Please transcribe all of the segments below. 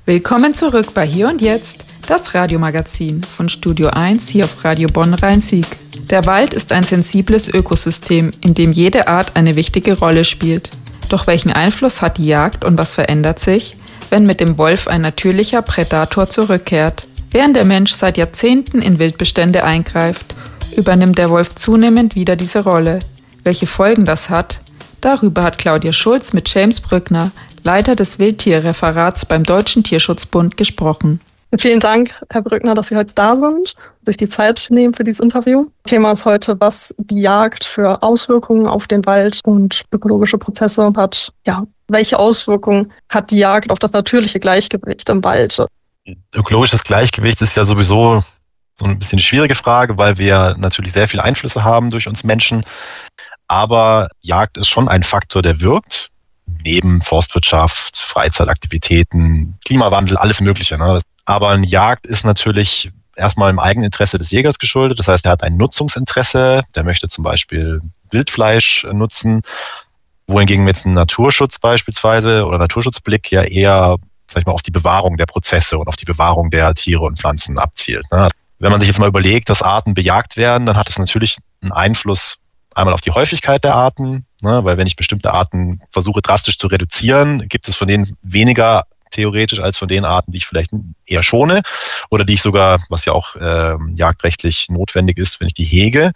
Willkommen zurück bei Hier und Jetzt, das Radiomagazin von Studio 1 hier auf Radio Bonn-Rhein-Sieg. Der Wald ist ein sensibles Ökosystem, in dem jede Art eine wichtige Rolle spielt. Doch welchen Einfluss hat die Jagd und was verändert sich, wenn mit dem Wolf ein natürlicher Prädator zurückkehrt? Während der Mensch seit Jahrzehnten in Wildbestände eingreift, übernimmt der Wolf zunehmend wieder diese Rolle. Welche Folgen das hat? Darüber hat Claudia Schulz mit James Brückner, Leiter des Wildtierreferats beim Deutschen Tierschutzbund, gesprochen. Vielen Dank, Herr Brückner, dass Sie heute da sind, sich die Zeit nehmen für dieses Interview. Thema ist heute, was die Jagd für Auswirkungen auf den Wald und ökologische Prozesse hat. Ja, welche Auswirkungen hat die Jagd auf das natürliche Gleichgewicht im Wald? Ökologisches Gleichgewicht ist ja sowieso so ein bisschen eine schwierige Frage, weil wir natürlich sehr viele Einflüsse haben durch uns Menschen. Aber Jagd ist schon ein Faktor, der wirkt. Neben Forstwirtschaft, Freizeitaktivitäten, Klimawandel, alles Mögliche. Ne? Aber eine Jagd ist natürlich erstmal im Eigeninteresse des Jägers geschuldet. Das heißt, er hat ein Nutzungsinteresse. Der möchte zum Beispiel Wildfleisch nutzen. Wohingegen mit einem Naturschutz beispielsweise oder Naturschutzblick ja eher, sag ich mal, auf die Bewahrung der Prozesse und auf die Bewahrung der Tiere und Pflanzen abzielt. Ne? Wenn man sich jetzt mal überlegt, dass Arten bejagt werden, dann hat es natürlich einen Einfluss einmal auf die Häufigkeit der Arten, ne, weil wenn ich bestimmte Arten versuche drastisch zu reduzieren, gibt es von denen weniger theoretisch als von den Arten, die ich vielleicht eher schone oder die ich sogar, was ja auch jagdrechtlich notwendig ist, wenn ich die hege.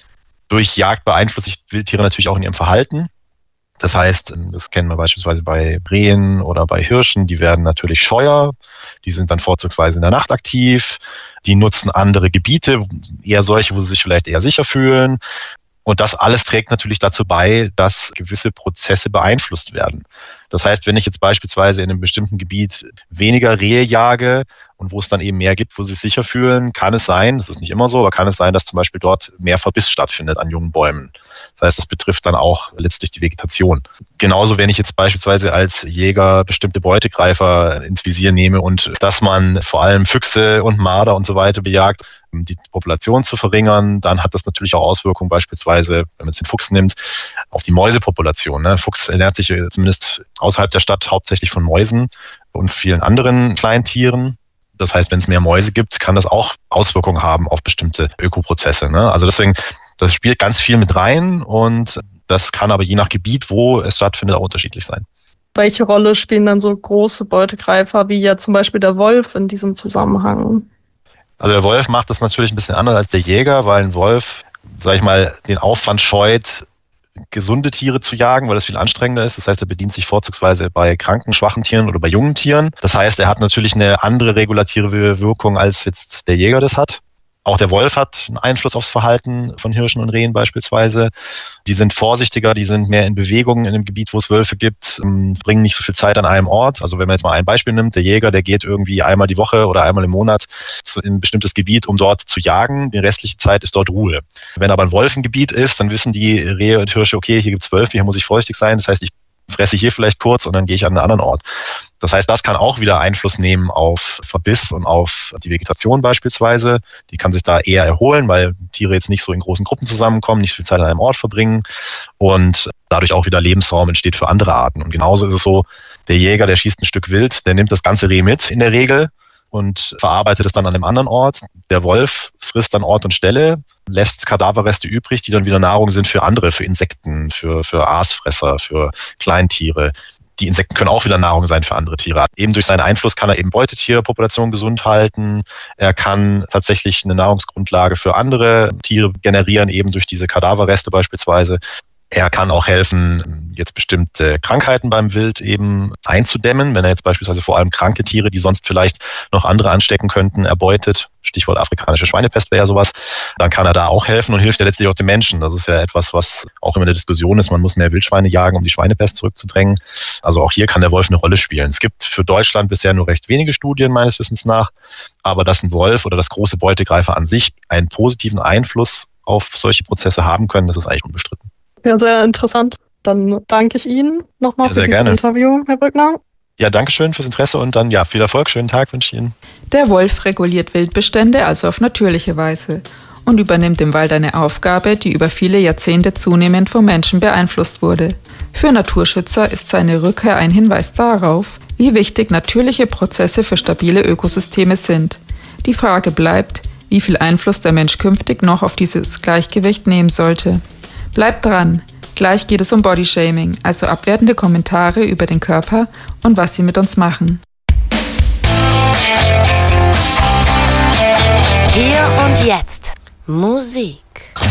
Durch Jagd beeinflusse ich Wildtiere natürlich auch in ihrem Verhalten. Das heißt, das kennen wir beispielsweise bei Rehen oder bei Hirschen, die werden natürlich scheuer, die sind dann vorzugsweise in der Nacht aktiv, die nutzen andere Gebiete, eher solche, wo sie sich vielleicht eher sicher fühlen. Und das alles trägt natürlich dazu bei, dass gewisse Prozesse beeinflusst werden. Das heißt, wenn ich jetzt beispielsweise in einem bestimmten Gebiet weniger Rehe jage und wo es dann eben mehr gibt, wo sie sich sicher fühlen, kann es sein, das ist nicht immer so, aber kann es sein, dass zum Beispiel dort mehr Verbiss stattfindet an jungen Bäumen. Das heißt, das betrifft dann auch letztlich die Vegetation. Genauso, wenn ich jetzt beispielsweise als Jäger bestimmte Beutegreifer ins Visier nehme und dass man vor allem Füchse und Marder und so weiter bejagt, um die Population zu verringern, dann hat das natürlich auch Auswirkungen beispielsweise, wenn man jetzt den Fuchs nimmt, auf die Mäusepopulation. Ne? Fuchs ernährt sich zumindest außerhalb der Stadt hauptsächlich von Mäusen und vielen anderen Kleintieren. Das heißt, wenn es mehr Mäuse gibt, kann das auch Auswirkungen haben auf bestimmte Ökoprozesse. Ne? Also deswegen, das spielt ganz viel mit rein und das kann aber je nach Gebiet, wo es stattfindet, auch unterschiedlich sein. Welche Rolle spielen dann so große Beutegreifer wie ja zum Beispiel der Wolf in diesem Zusammenhang? Also der Wolf macht das natürlich ein bisschen anders als der Jäger, weil ein Wolf, sag ich mal, den Aufwand scheut, gesunde Tiere zu jagen, weil das viel anstrengender ist. Das heißt, er bedient sich vorzugsweise bei kranken, schwachen Tieren oder bei jungen Tieren. Das heißt, er hat natürlich eine andere regulative Wirkung, als jetzt der Jäger das hat. Auch der Wolf hat einen Einfluss aufs Verhalten von Hirschen und Rehen beispielsweise. Die sind vorsichtiger, die sind mehr in Bewegung in dem Gebiet, wo es Wölfe gibt, bringen nicht so viel Zeit an einem Ort. Also wenn man jetzt mal ein Beispiel nimmt, der Jäger, der geht irgendwie einmal die Woche oder einmal im Monat in ein bestimmtes Gebiet, um dort zu jagen. Die restliche Zeit ist dort Ruhe. Wenn aber ein Wolf im Gebiet ist, dann wissen die Rehe und Hirsche, okay, hier gibt's Wölfe, hier muss ich vorsichtig sein. Das heißt, ich fresse hier vielleicht kurz und dann gehe ich an einen anderen Ort. Das heißt, das kann auch wieder Einfluss nehmen auf Verbiss und auf die Vegetation beispielsweise. Die kann sich da eher erholen, weil Tiere jetzt nicht so in großen Gruppen zusammenkommen, nicht so viel Zeit an einem Ort verbringen und dadurch auch wieder Lebensraum entsteht für andere Arten. Und genauso ist es so, der Jäger, der schießt ein Stück Wild, der nimmt das ganze Reh mit in der Regel und verarbeitet es dann an einem anderen Ort. Der Wolf frisst dann Ort und Stelle, lässt Kadaverreste übrig, die dann wieder Nahrung sind für andere, für Insekten, für Aasfresser, für Kleintiere. Die Insekten können auch wieder Nahrung sein für andere Tiere. Eben durch seinen Einfluss kann er eben Beutetierpopulationen gesund halten. Er kann tatsächlich eine Nahrungsgrundlage für andere Tiere generieren, eben durch diese Kadaverreste beispielsweise. Er kann auch helfen, jetzt bestimmte Krankheiten beim Wild eben einzudämmen, wenn er jetzt beispielsweise vor allem kranke Tiere, die sonst vielleicht noch andere anstecken könnten, erbeutet. Stichwort afrikanische Schweinepest wäre ja sowas. Dann kann er da auch helfen und hilft ja letztlich auch den Menschen. Das ist ja etwas, was auch immer in der Diskussion ist. Man muss mehr Wildschweine jagen, um die Schweinepest zurückzudrängen. Also auch hier kann der Wolf eine Rolle spielen. Es gibt für Deutschland bisher nur recht wenige Studien meines Wissens nach. Aber dass ein Wolf oder das große Beutegreifer an sich einen positiven Einfluss auf solche Prozesse haben können, das ist eigentlich unbestritten. Ja, sehr interessant. Dann danke ich Ihnen nochmal für dieses Interview, Herr Brückner. Ja, danke schön fürs Interesse und dann ja, viel Erfolg, schönen Tag wünsche ich Ihnen. Der Wolf reguliert Wildbestände also auf natürliche Weise und übernimmt im Wald eine Aufgabe, die über viele Jahrzehnte zunehmend vom Menschen beeinflusst wurde. Für Naturschützer ist seine Rückkehr ein Hinweis darauf, wie wichtig natürliche Prozesse für stabile Ökosysteme sind. Die Frage bleibt, wie viel Einfluss der Mensch künftig noch auf dieses Gleichgewicht nehmen sollte. Bleibt dran! Gleich geht es um Bodyshaming, also abwertende Kommentare über den Körper und was sie mit uns machen. Hier und jetzt Musik.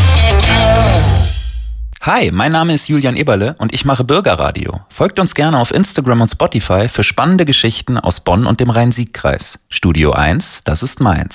Hi, mein Name ist Julian Eberle und ich mache Bürgerradio. Folgt uns gerne auf Instagram und Spotify für spannende Geschichten aus Bonn und dem Rhein-Sieg-Kreis. Studio 1, das ist meins.